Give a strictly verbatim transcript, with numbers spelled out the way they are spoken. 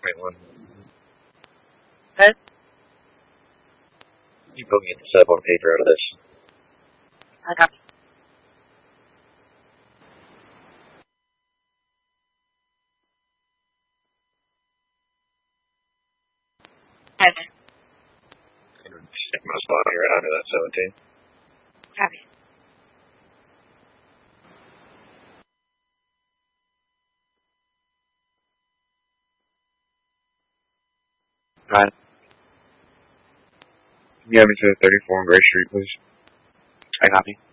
point one. Huh? You go get the sub on paper out of this. I copy. Heaven. Stick my spot here out of that seventeen. Copy. Hi. Can you have me to the thirty-four on Gray Street, please? I copy.